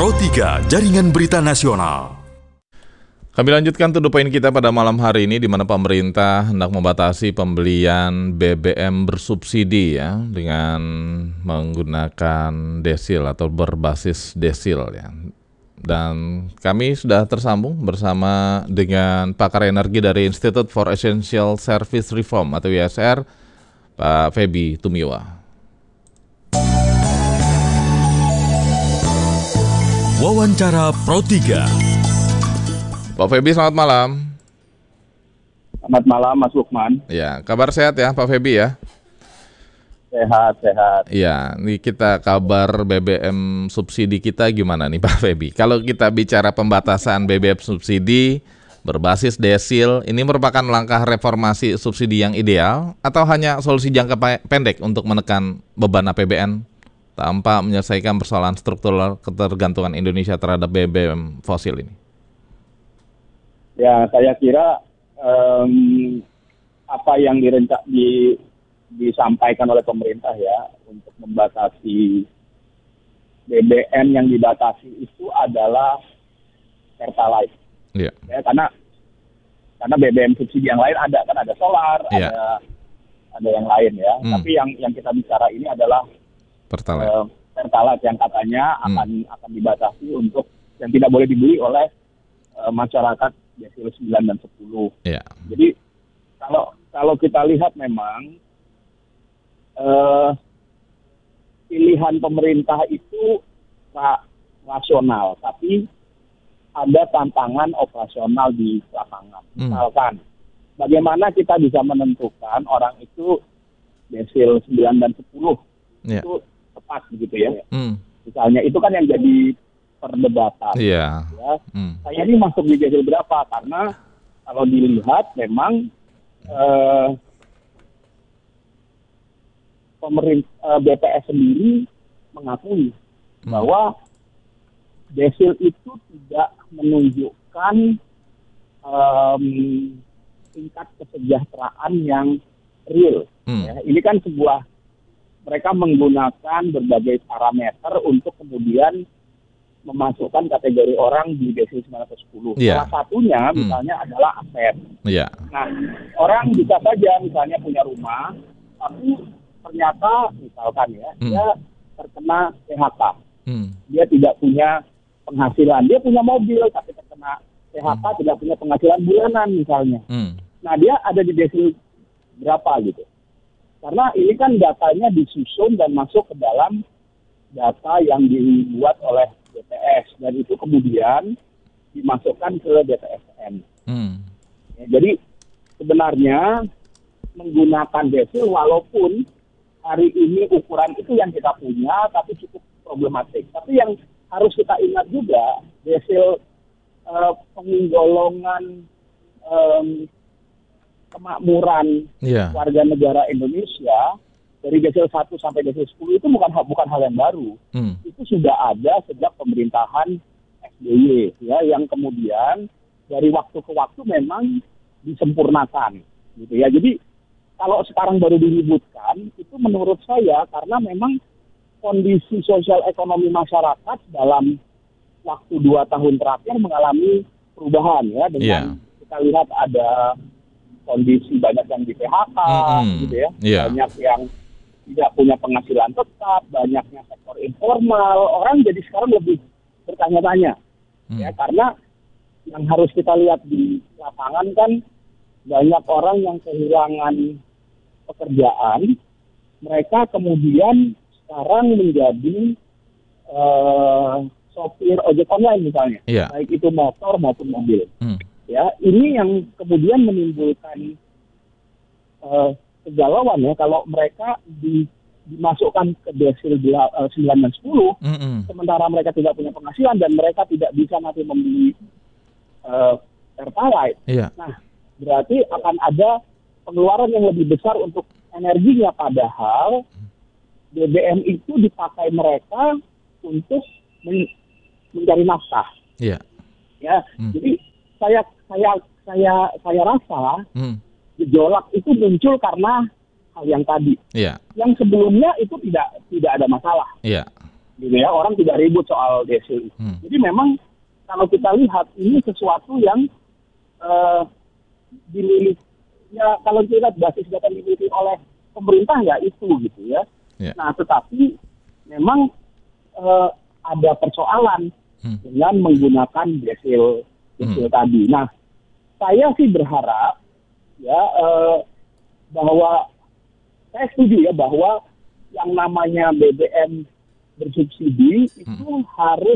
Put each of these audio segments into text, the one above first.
Pro 3 Jaringan Berita Nasional. Kami lanjutkan to the point kita pada malam hari ini, di mana pemerintah hendak membatasi pembelian BBM bersubsidi ya, dengan menggunakan desil atau berbasis desil ya. Dan kami sudah tersambung bersama dengan pakar energi dari Institute for Essential Service Reform atau ISR, Pak Feby Tumiwa. Wawancara Pro 3. Pak Feby, selamat malam. Selamat malam, Mas Lukman. Ya, kabar sehat ya Pak Feby ya? Sehat. Ya, ini kita kabar BBM subsidi kita gimana nih Pak Feby? Kalau kita bicara pembatasan BBM subsidi berbasis desil, ini merupakan langkah reformasi subsidi yang ideal atau hanya solusi jangka pendek untuk menekan beban APBN tanpa menyelesaikan persoalan struktural ketergantungan Indonesia terhadap BBM fosil ini? Ya, saya kira apa yang disampaikan oleh pemerintah ya untuk membatasi BBM, yang dibatasi itu adalah Pertalite. Yeah. Ya, karena BBM subsidi yang lain ada kan, ada solar, ada yang lain ya. Tapi yang kita bicara ini adalah Pertalite yang katanya akan dibatasi untuk yang tidak boleh dibeli oleh masyarakat desil 9 dan 10. Yeah. Jadi kalau kita lihat memang pilihan pemerintah itu rasional, tapi ada tantangan operasional di lapangan. Misalkan, bagaimana kita bisa menentukan orang itu desil 9 dan 10 itu tepat begitu ya. Misalnya itu kan yang jadi perdebatan. Yeah. Ya. Saya ini masuk di desil berapa? Karena kalau dilihat memang pemerintah BPS sendiri mengakui bahwa desil itu tidak menunjukkan tingkat kesejahteraan yang real. Ya, ini kan mereka menggunakan berbagai parameter untuk kemudian memasukkan kategori orang di desil 9 atau 10. Yeah. Salah satunya misalnya adalah aset. Yeah. Nah, orang bisa saja misalnya punya rumah, tapi ternyata misalkan ya, dia terkena PHK. Dia tidak punya penghasilan. Dia punya mobil tapi terkena PHK, tidak punya penghasilan bulanan misalnya. Nah, dia ada di desil berapa gitu. Karena ini kan datanya disusun dan masuk ke dalam data yang dibuat oleh BPS, dan itu kemudian dimasukkan ke BPSN. Ya, jadi sebenarnya menggunakan desil walaupun hari ini ukuran itu yang kita punya, tapi cukup problematik. Tapi yang harus kita ingat juga, desil penggolongan kemakmuran warga negara Indonesia dari desil 1 sampai desil 10 itu bukan hal yang baru. Itu sudah ada sejak pemerintahan SBY ya, yang kemudian dari waktu ke waktu memang disempurnakan gitu ya. Jadi kalau sekarang baru diributkan, itu menurut saya karena memang kondisi sosial ekonomi masyarakat dalam waktu 2 tahun terakhir mengalami perubahan ya, dengan kita lihat ada kondisi banyak yang di PHK gitu ya, banyak yang tidak punya penghasilan tetap, banyaknya sektor informal, orang jadi sekarang lebih bertanya-tanya ya, karena yang harus kita lihat di lapangan kan banyak orang yang kehilangan pekerjaan, mereka kemudian sekarang menjadi sopir ojek online misalnya, baik itu motor maupun mobil. Ya, ini yang kemudian menimbulkan kegalauan ya, kalau mereka dimasukkan ke desil 9 dan 10, sementara mereka tidak punya penghasilan dan mereka tidak bisa nanti membeli Pertalite. Nah, berarti akan ada pengeluaran yang lebih besar untuk energinya, padahal BBM itu dipakai mereka untuk mencari nafkah. Ya, jadi saya rasa gejolak itu muncul karena hal yang tadi. Yang sebelumnya itu tidak ada masalah. gitu ya, orang tidak ribut soal desil. Jadi memang kalau kita lihat ini sesuatu yang dimiliki, ya kalau kita lihat basis data dimiliki oleh pemerintah ya itu gitu ya. Nah tetapi memang ada persoalan dengan menggunakan desil tadi. Nah saya sih berharap ya bahwa saya setuju ya bahwa yang namanya BBM bersubsidi itu harus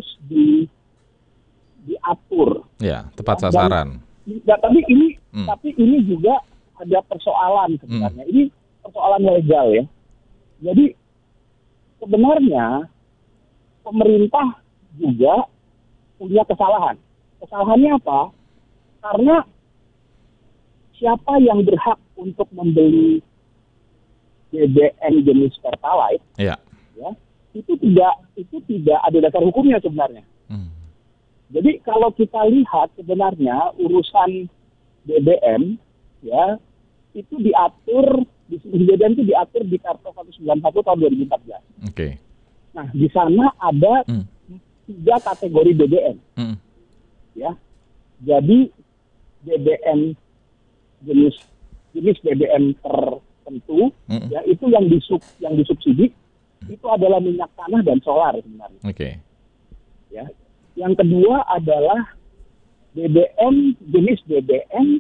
diatur. Ya, tepat sasaran. Tapi ini juga ada persoalan sebenarnya. Ini persoalan legal ya. Jadi sebenarnya pemerintah juga punya kesalahan. Kesalahannya apa? Karena siapa yang berhak untuk membeli BBM jenis Pertalite, ya, itu tidak ada dasar hukumnya sebenarnya. Jadi kalau kita lihat sebenarnya urusan BBM, ya, itu diatur di BBM itu diatur di Perpres 191 tahun 2014. Oke. Nah di sana ada 3 kategori BBM, ya. Jadi BBM jenis BBM tertentu, ya itu yang disubsidi itu adalah minyak tanah dan solar sebenarnya. Oke. Ya. Yang kedua adalah jenis BBM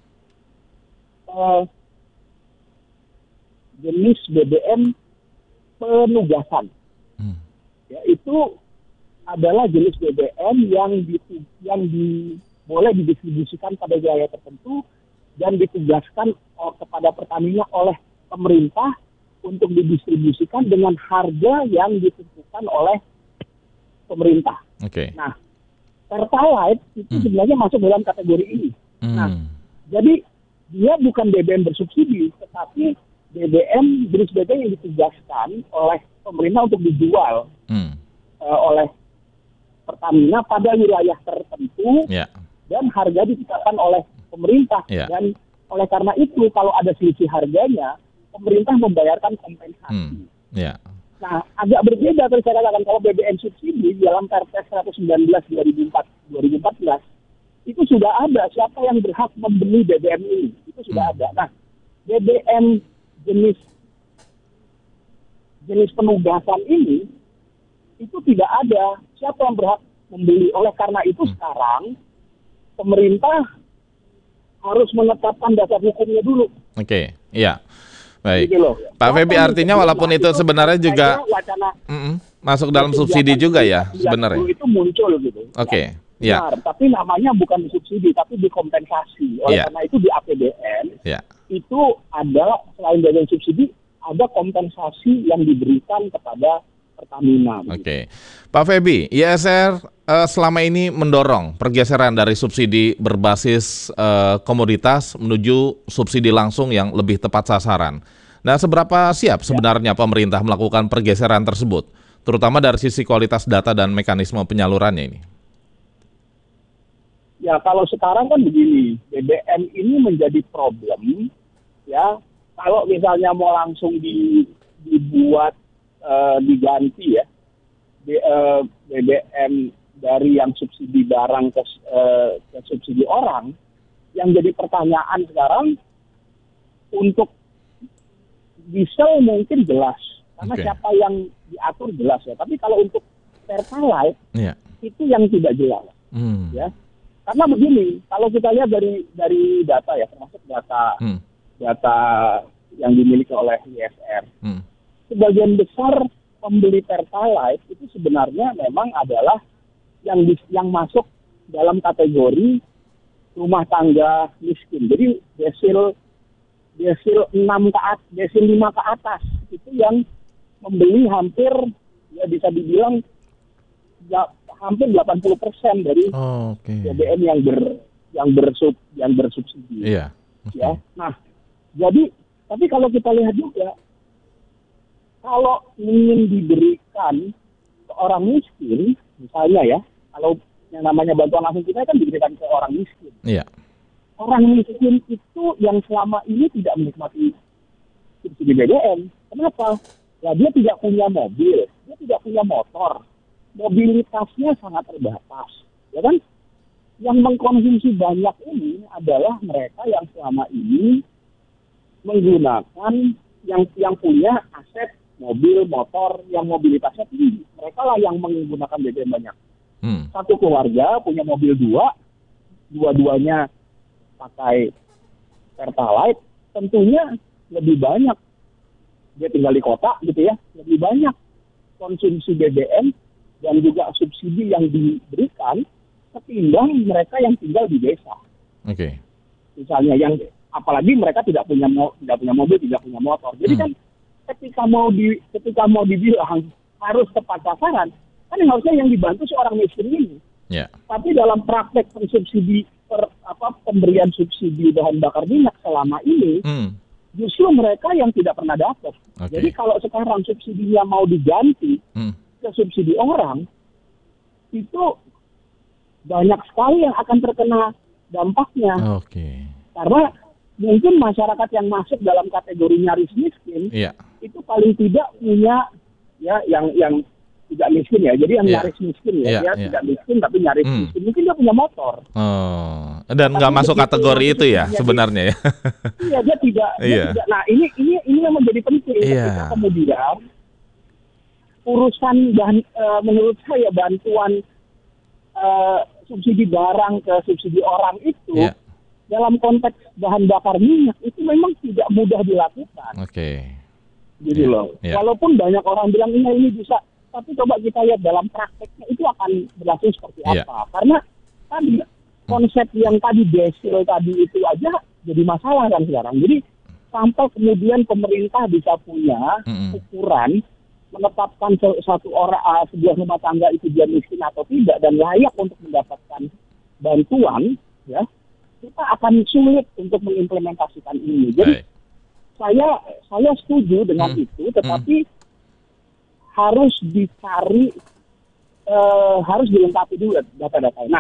penugasan. Ya, itu adalah jenis BBM yang boleh didistribusikan pada wilayah tertentu dan ditugaskan kepada Pertamina oleh pemerintah untuk didistribusikan dengan harga yang ditentukan oleh pemerintah. Nah, Pertalite itu sebenarnya masuk dalam kategori ini. Nah, jadi dia bukan BBM bersubsidi, tetapi jenis BBM yang ditugaskan oleh pemerintah untuk dijual oleh Pertamina pada wilayah tertentu dan harga ditetapkan oleh pemerintah. Dan oleh karena itu, kalau ada selisih harganya, pemerintah membayarkan kompensasi. Nah, agak berbeda tadi saya katakan kalau BBM subsidi dalam Perpres 119 2014 itu sudah ada siapa yang berhak membeli BBM ini, itu sudah ada. Nah, BBM jenis penugasan ini itu tidak ada siapa yang berhak membeli. Oleh karena itu sekarang pemerintah harus menetapkan dasar hukumnya dulu. Iya. Baik, Pak Feby, artinya walaupun itu sebenarnya juga masuk dalam subsidi juga ya sebenarnya. Itu muncul gitu. Benar, tapi namanya bukan disubsidi, tapi dikompensasi. Oleh karena itu di APBN itu ada selain dari subsidi ada kompensasi yang diberikan kepada Pertamina. Pak Feby, ISR selama ini mendorong pergeseran dari subsidi berbasis komoditas menuju subsidi langsung yang lebih tepat sasaran. Nah, seberapa siap sebenarnya pemerintah melakukan pergeseran tersebut, terutama dari sisi kualitas data dan mekanisme penyalurannya ini? Ya, kalau sekarang kan begini, BBM ini menjadi problem, ya. Kalau misalnya mau langsung dibuat diganti ya BBM dari yang subsidi barang ke subsidi orang, yang jadi pertanyaan sekarang untuk diesel mungkin jelas karena siapa yang diatur jelas ya, tapi kalau untuk Pertalite itu yang tidak jelas ya, karena begini, kalau kita lihat dari data ya, termasuk data yang dimiliki oleh ISR, sebagian besar pembeli Pertalite itu sebenarnya memang adalah yang masuk dalam kategori rumah tangga miskin. Jadi desil 5 ke atas itu yang membeli hampir ya bisa dibilang hampir 80% dari BBM yang bersubsidi. Ya. Nah, jadi tapi kalau kita lihat juga, kalau ingin diberikan ke orang miskin, misalnya ya, kalau yang namanya bantuan langsung kita kan diberikan ke orang miskin. Orang miskin itu yang selama ini tidak menikmati subsidi BBM. Kenapa? Ya, dia tidak punya mobil, dia tidak punya motor, mobilitasnya sangat terbatas, ya kan? Yang mengkonsumsi banyak ini adalah mereka yang selama ini menggunakan yang punya aset mobil, motor yang mobilitasnya tinggi. Mereka lah yang menggunakan BBM banyak. Satu keluarga punya mobil dua-duanya pakai Pertalite, tentunya lebih banyak. Dia tinggal di kota gitu ya, lebih banyak konsumsi BBM dan juga subsidi yang diberikan ketimbang mereka yang tinggal di desa. Oke. Misalnya yang apalagi mereka tidak punya mobil, tidak punya motor. Jadi kan ketika mau dibilang harus tepat sasaran, kan yang harusnya yang dibantu seorang miskin ini. Yeah. Tapi dalam praktek pemberian subsidi bahan bakar minyak selama ini, justru mereka yang tidak pernah dapat. Okay. Jadi kalau sekarang subsidinya mau diganti ke subsidi orang, itu banyak sekali yang akan terkena dampaknya. Okay. Karena mungkin masyarakat yang masuk dalam kategori nyaris miskin, itu paling tidak punya ya yang tidak miskin ya. Jadi yang nyaris miskin ya, dia tidak miskin tapi nyaris miskin. Mungkin dia punya motor. Oh, dan nggak masuk kategori itu ya sebenarnya ya. Iya, dia tidak. Nah, ini yang menjadi penting ketika kemudian urusan menurut saya bantuan subsidi barang ke subsidi orang itu dalam konteks bahan bakar minyak itu memang tidak mudah dilakukan. Oke. Gitu loh. Walaupun banyak orang bilang ini bisa, tapi coba kita lihat dalam prakteknya itu akan berlangsung seperti apa. Karena tadi konsep yang tadi desil tadi itu aja jadi masalah kan sekarang. Jadi sampai kemudian pemerintah bisa punya ukuran menetapkan sebuah rumah tangga itu dia miskin atau tidak dan layak untuk mendapatkan bantuan, ya kita akan sulit untuk mengimplementasikan ini. Jadi saya setuju dengan itu, tetapi harus dicari, harus dilengkapi dulu data-data. Nah,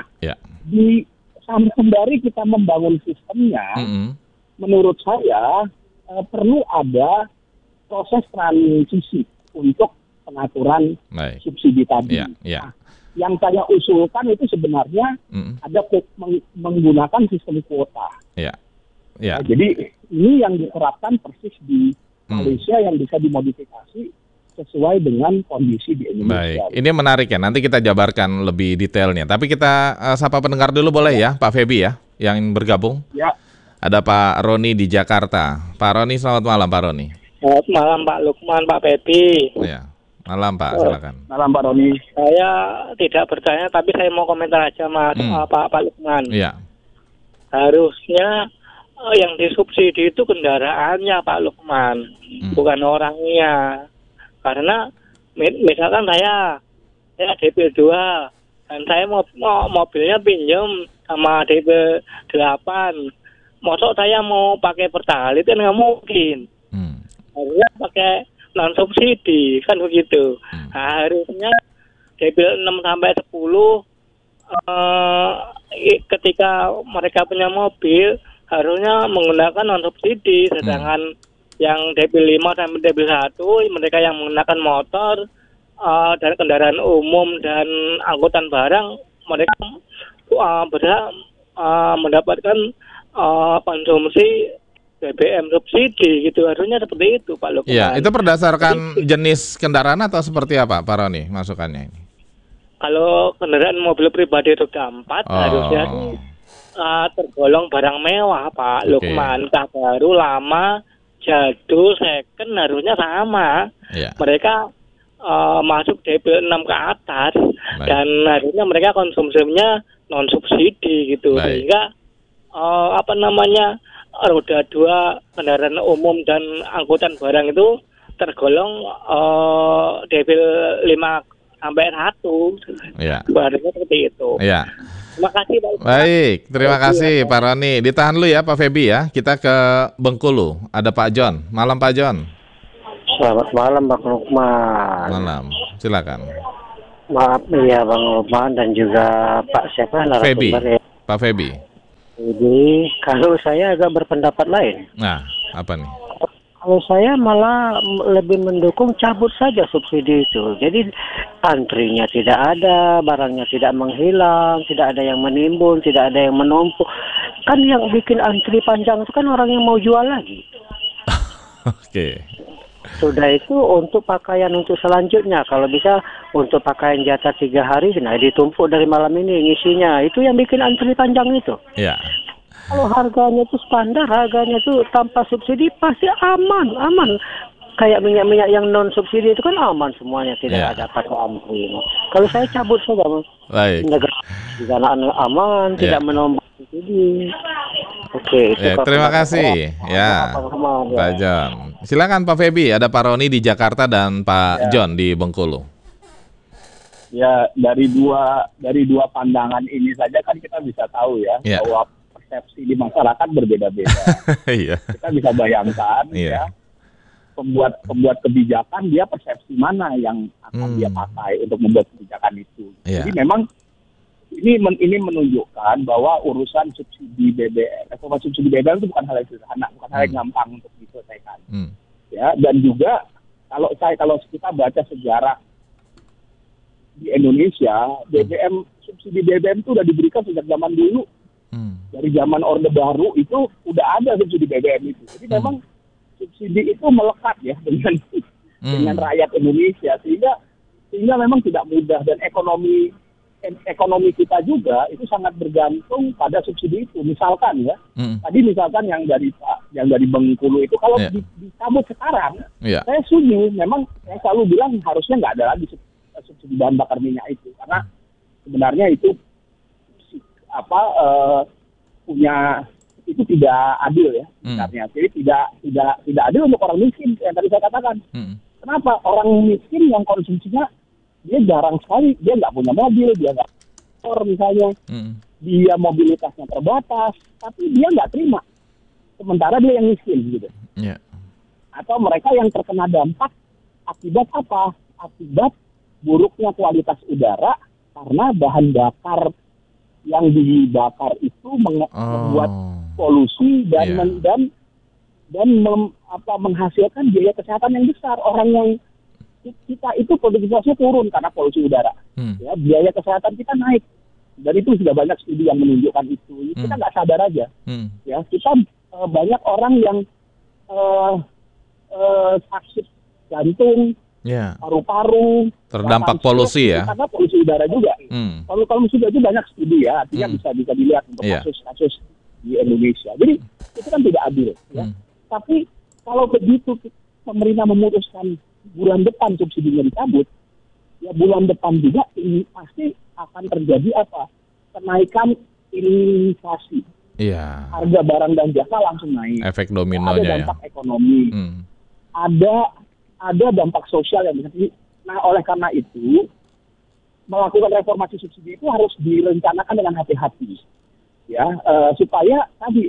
sembari kita membangun sistemnya, menurut saya perlu ada proses transisi untuk pengaturan subsidi tadi. Nah, yang saya usulkan itu sebenarnya ada menggunakan sistem kuota. Nah, jadi ini yang diterapkan persis di Malaysia yang bisa dimodifikasi sesuai dengan kondisi di Indonesia. Baik, ini menarik ya. Nanti kita jabarkan lebih detailnya. Tapi kita sapa pendengar dulu boleh ya, Pak Febi ya, yang bergabung. Ya. Ada Pak Roni di Jakarta. Pak Roni, selamat malam Pak Roni. Selamat malam Pak Lukman, Pak Febi. Ya, malam Pak, silakan. Malam Pak Roni. Saya tidak bertanya, tapi saya mau komentar aja Mas, Pak Lukman. Iya. Harusnya yang disubsidi itu kendaraannya Pak Lukman, bukan orangnya. Karena misalkan saya DP 2 dan saya mau mobilnya pinjam sama DP 8, mosok saya mau pakai Pertalite kan nggak mungkin. Harusnya pakai non subsidi kan begitu. Nah, harusnya DP 6 sampai 10 ketika mereka punya mobil harusnya menggunakan non subsidi, sedangkan yang DP 5 sampai DP 1 mereka yang menggunakan motor dan kendaraan umum dan angkutan barang, mereka berhak mendapatkan konsumsi BBM subsidi gitu. Harusnya seperti itu Pak Lukman. Iya, itu berdasarkan jenis kendaraan atau seperti apa Pak Roni masukannya ini? Kalau kendaraan mobil pribadi roda 4 harusnya tergolong barang mewah Pak Lukman. Entah baru, lama, jadul, second harusnya sama. Mereka masuk DP 6 ke atas. Dan harusnya mereka konsumsinya non subsidi gitu. Sehingga roda 2 kendaraan umum dan angkutan barang itu tergolong DP 5 sampai 1. Harusnya seperti itu. Terima kasih Pak. Baik, terima kasih Pak Roni. Ditahan dulu ya Pak Febi ya. Kita ke Bengkulu. Ada Pak John. Malam Pak John. Selamat malam Bang Lukman. Malam. Silakan. Maaf ya Bang Lukman dan juga Pak siapa Febi. Ya. Pak Febi. Jadi kalau saya agak berpendapat lain. Nah, apa nih? Kalau saya malah lebih mendukung cabut saja subsidi itu. Jadi antrinya tidak ada, barangnya tidak menghilang, tidak ada yang menimbun, tidak ada yang menumpuk. Kan yang bikin antri panjang itu kan orang yang mau jual lagi. Oke. Sudah itu untuk pakaian untuk selanjutnya. Kalau bisa untuk pakaian jatah 3 hari, nah ditumpuk dari malam ini ngisinya. Itu yang bikin antri panjang itu. Ya. Kalau harganya itu standar, harganya itu tanpa subsidi pasti aman. Kayak minyak-minyak yang non subsidi itu kan aman semuanya, tidak ada pakai antri. Kalau saya cabut saja, Mas. Baik. Negara aman, tidak menombak subsidi. Oke, itu terima kasih. Ya, Pak John. Silakan Pak Feby, ada Pak Roni di Jakarta dan Pak John di Bengkulu. Ya, dari dua pandangan ini saja kan kita bisa tahu ya bahwa persepsi di masyarakat berbeda-beda. Kita bisa bayangkan ya, pembuat kebijakan dia persepsi mana yang akan dia pakai untuk membuat kebijakan itu. Jadi memang ini menunjukkan bahwa urusan subsidi BBM, reformasi subsidi BBM itu bukan hal yang sederhana, bukan hal yang gampang untuk diselesaikan. Ya, dan juga kalau kita baca sejarah di Indonesia, subsidi BBM itu sudah diberikan sejak zaman dulu. Dari zaman Orde Baru itu udah ada subsidi BBM itu. Jadi memang subsidi itu melekat ya dengan rakyat Indonesia, sehingga memang tidak mudah, dan ekonomi kita juga itu sangat bergantung pada subsidi itu. Misalkan ya, tadi misalkan yang dari Bengkulu itu kalau dicabut sekarang, saya setuju. Memang saya selalu bilang harusnya nggak ada lagi subsidi bahan bakar minyak itu, karena sebenarnya itu itu tidak adil ya sebenarnya. Jadi tidak adil untuk orang miskin yang tadi saya katakan. Kenapa? Orang miskin yang konsumsinya dia jarang sekali, dia nggak punya mobil, dia nggak motor misalnya, dia mobilitasnya terbatas, tapi dia nggak terima. Sementara dia yang miskin gitu. Atau mereka yang terkena dampak akibat apa? Akibat buruknya kualitas udara karena bahan bakar yang dibakar itu membuat polusi dan menghasilkan biaya kesehatan yang besar. Orang yang kita itu produktivitasnya turun karena polusi udara. Ya, biaya kesehatan kita naik. Dan itu sudah banyak studi yang menunjukkan itu. Kita nggak sadar aja. Ya, kita banyak orang yang sakit jantung, paru-paru, terdampak polusi ya. Karena polusi udara juga. Kalau polusi udara itu banyak studi ya, artinya bisa dilihat untuk kasus-kasus di Indonesia. Jadi itu kan tidak adil. Ya. Tapi kalau begitu pemerintah memutuskan bulan depan subsidinya dicabut, ya bulan depan juga ini pasti akan terjadi apa? Kenaikan inflasi. Harga barang dan jasa langsung naik. Efek dominonya ada dampak ekonomi. Ada dampak sosial yang bisa. Nah, oleh karena itu melakukan reformasi subsidi itu harus direncanakan dengan hati-hati, ya, supaya tadi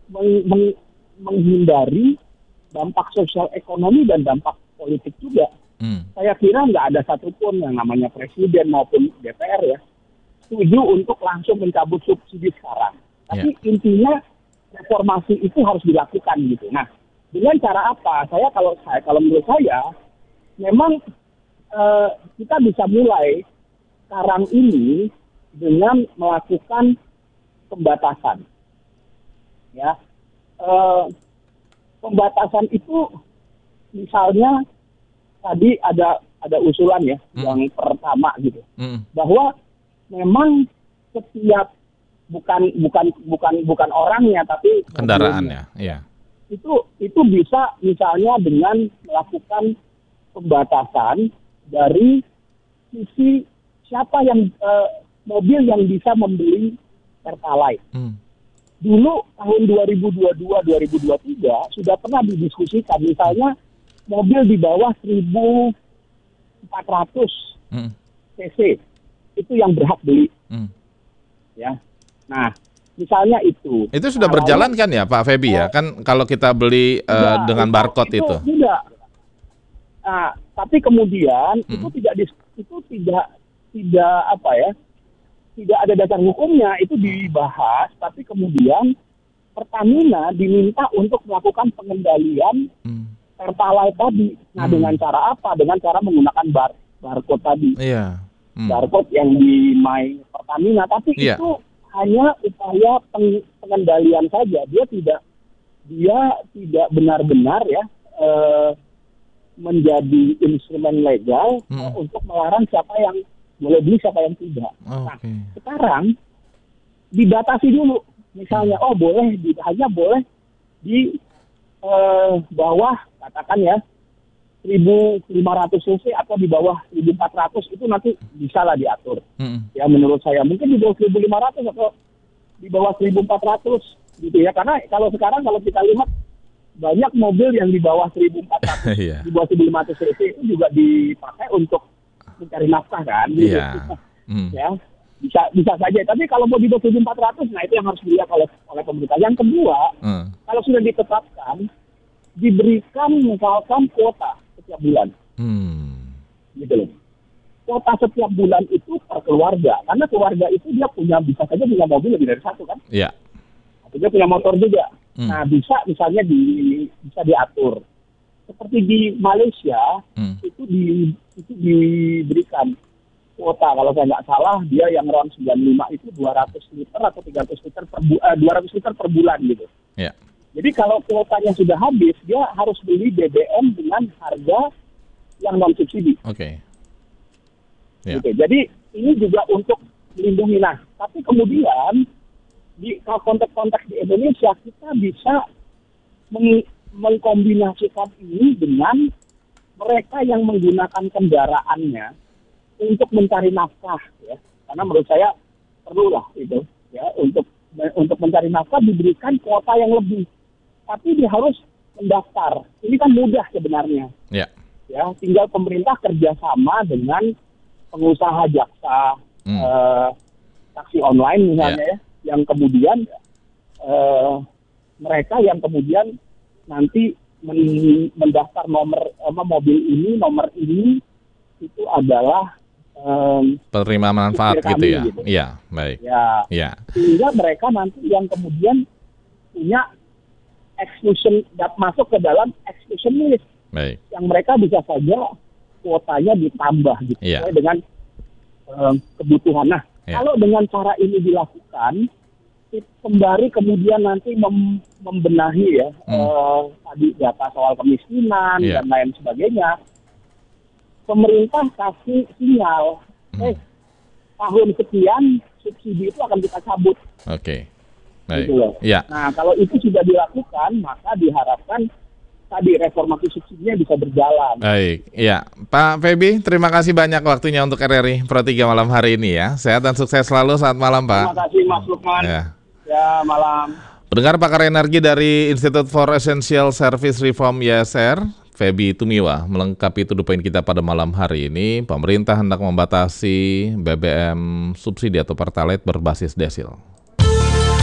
menghindari dampak sosial ekonomi dan dampak politik juga. Saya kira nggak ada satupun yang namanya presiden maupun DPR ya setuju untuk langsung mencabut subsidi sekarang. Tapi intinya reformasi itu harus dilakukan gitu. Nah, dengan cara apa? Kalau menurut saya, memang kita bisa mulai sekarang ini dengan melakukan pembatasan. Ya, pembatasan itu misalnya tadi ada usulan ya yang pertama gitu, bahwa memang setiap bukan orangnya tapi kendaraannya, itu bisa misalnya dengan melakukan pembatasan dari sisi siapa yang mobil yang bisa membeli Pertalite. Dulu tahun 2022-2023 sudah pernah didiskusikan, misalnya mobil di bawah 1.400 cc itu yang berhak beli. Ya. Nah, misalnya itu. Itu sudah berjalan kan ya Pak Feby ya? Kan kalau kita beli dengan barcode itu. Tidak. Nah, tapi kemudian itu tidak ada dasar hukumnya, itu dibahas, tapi kemudian Pertamina diminta untuk melakukan pengendalian Pertalite tadi. Nah, dengan cara apa? Dengan cara menggunakan barcode tadi. Iya. Barcode yang di My Pertamina, tapi itu hanya upaya pengendalian saja. Dia tidak benar-benar ya menjadi instrumen legal untuk melarang siapa yang boleh beli, siapa yang tidak. Nah, sekarang dibatasi dulu. Misalnya, hanya boleh di bawah, katakan ya, 1.500 cc atau di bawah 1.400 itu nanti bisa lah diatur. Ya, menurut saya mungkin di bawah 1.500 atau di bawah 1.400 gitu ya. Karena kalau sekarang kalau kita lihat banyak mobil yang di bawah 1.400, di bawah 1.500 cc itu juga dipakai untuk mencari nafkah kan. Gitu. Ya, bisa saja. Tapi kalau mau di bawah 1.400, nah itu yang harus dilihat oleh pemerintah. Yang kedua, kalau sudah ditetapkan, diberikan misalkan kuota setiap bulan. Gitu loh. Kuota setiap bulan itu per keluarga. Karena keluarga itu dia bisa saja punya mobil lebih dari satu kan. Iya. Atau dia punya motor juga. Nah, bisa misalnya bisa diatur. Seperti di Malaysia, itu diberikan kuota, kalau saya nggak salah, dia yang RON 95 itu 200 liter atau 300 liter 200 liter per bulan gitu. Yeah. Jadi kalau kuotanya sudah habis, dia harus beli BBM dengan harga yang non subsidi. Oke. Yeah. Gitu. Jadi ini juga untuk melindungi. Nah, tapi kemudian di konteks-konteks di Indonesia kita bisa mengkombinasikan ini dengan mereka yang menggunakan kendaraannya untuk mencari nafkah, ya. Karena menurut saya perlulah itu, ya, untuk mencari nafkah diberikan kuota yang lebih, tapi dia harus mendaftar. Ini kan mudah sebenarnya, ya. Tinggal pemerintah kerjasama dengan pengusaha jasa taksi online misalnya, ya, yang kemudian mereka yang kemudian nanti mendaftar mobil ini, nomor ini itu adalah penerima manfaat gitu ya. Gitu. Iya, baik. Ya. Sehingga mereka nanti yang kemudian punya exclusion, masuk ke dalam exclusion list. Baik. Yang mereka bisa saja kuotanya ditambah gitu, sesuai dengan kebutuhan. Nah, kalau dengan cara ini dilakukan, sembari kemudian nanti membenahi ya tadi data soal kemiskinan dan lain sebagainya, pemerintah kasih sinyal, tahun sekian subsidi itu akan kita cabut. Oke. Baik. Gitu loh. Ya. Nah, kalau itu sudah dilakukan, maka diharapkan tadi reformasi subsidinya bisa berjalan. Baik. Ya, Pak Feby, terima kasih banyak waktunya untuk RRI Pro 3 malam hari ini ya. Sehat dan sukses selalu. Selamat malam, Pak. Terima kasih, Mas Lukman. Ya, malam. Pendengar pakar energi dari Institute for Essential Service Reform ISR, Feby Tumiwa, melengkapi to the point kita pada malam hari ini. Pemerintah hendak membatasi BBM subsidi atau Pertalite berbasis desil.